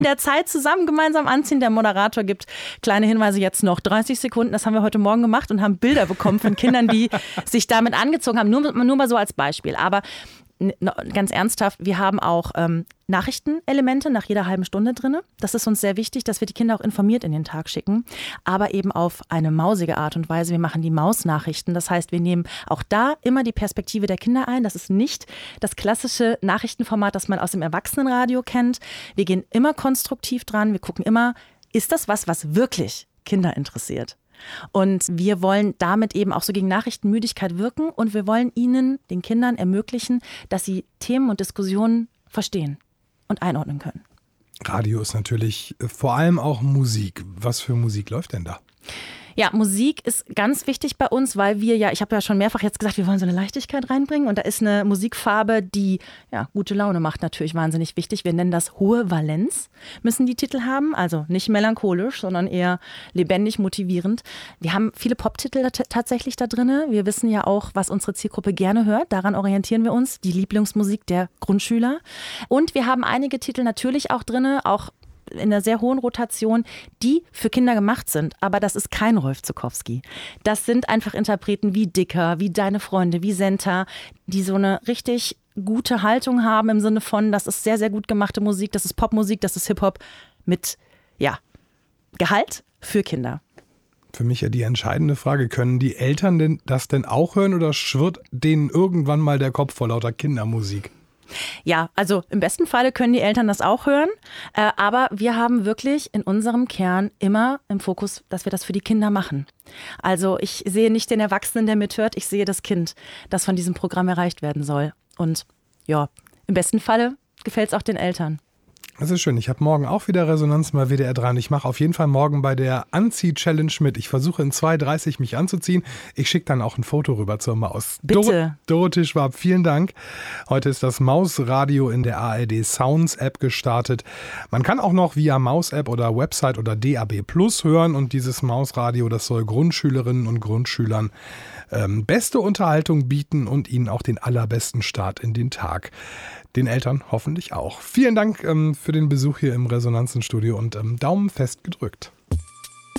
in der Zeit zusammen gemeinsam anziehen. Der Moderator gibt kleine Hinweise, jetzt noch 30 Sekunden. Das haben wir heute Morgen gemacht und haben Bilder bekommen von Kindern, die sich damit angezogen haben. Nur mal so als Beispiel. Aber ganz ernsthaft, wir haben auch Nachrichtenelemente nach jeder halben Stunde drin. Das ist uns sehr wichtig, dass wir die Kinder auch informiert in den Tag schicken, aber eben auf eine mausige Art und Weise. Wir machen die Mausnachrichten. Das heißt, wir nehmen auch da immer die Perspektive der Kinder ein. Das ist nicht das klassische Nachrichtenformat, das man aus dem Erwachsenenradio kennt. Wir gehen immer konstruktiv dran. Wir gucken immer, ist das was wirklich Kinder interessiert? Und wir wollen damit eben auch so gegen Nachrichtenmüdigkeit wirken und wir wollen ihnen, den Kindern, ermöglichen, dass sie Themen und Diskussionen verstehen und einordnen können. Radio ist natürlich vor allem auch Musik. Was für Musik läuft denn da? Ja, Musik ist ganz wichtig bei uns, weil wir ich habe ja schon mehrfach jetzt gesagt, wir wollen so eine Leichtigkeit reinbringen und da ist eine Musikfarbe, die gute Laune macht, natürlich wahnsinnig wichtig. Wir nennen das hohe Valenz, müssen die Titel haben, also nicht melancholisch, sondern eher lebendig, motivierend. Wir haben viele Pop-Titel tatsächlich da drin. Wir wissen ja auch, was unsere Zielgruppe gerne hört, daran orientieren wir uns, die Lieblingsmusik der Grundschüler. Und wir haben einige Titel natürlich auch drin, auch in einer sehr hohen Rotation, die für Kinder gemacht sind. Aber das ist kein Rolf Zuckowski. Das sind einfach Interpreten wie Dicker, wie Deine Freunde, wie Senta, die so eine richtig gute Haltung haben im Sinne von, das ist sehr, sehr gut gemachte Musik, das ist Popmusik, das ist Hip-Hop mit, Gehalt für Kinder. Für mich ja die entscheidende Frage, können die Eltern das denn auch hören oder schwirrt denen irgendwann mal der Kopf vor lauter Kindermusik? Ja, also im besten Falle können die Eltern das auch hören, aber wir haben wirklich in unserem Kern immer im Fokus, dass wir das für die Kinder machen. Also ich sehe nicht den Erwachsenen, der mithört, ich sehe das Kind, das von diesem Programm erreicht werden soll. Und im besten Falle gefällt es auch den Eltern. Das ist schön. Ich habe morgen auch wieder Resonanz bei WDR 3 und ich mache auf jeden Fall morgen bei der Anzieh-Challenge mit. Ich versuche in 2:30 mich anzuziehen. Ich schicke dann auch ein Foto rüber zur Maus. Bitte. Dorothee Schwab, vielen Dank. Heute ist das Mausradio in der ARD Sounds App gestartet. Man kann auch noch via Maus-App oder Website oder DAB Plus hören und dieses Mausradio, das soll Grundschülerinnen und Grundschülern beste Unterhaltung bieten und ihnen auch den allerbesten Start in den Tag. Den Eltern hoffentlich auch. Vielen Dank für den Besuch hier im Resonanzenstudio und Daumen fest gedrückt.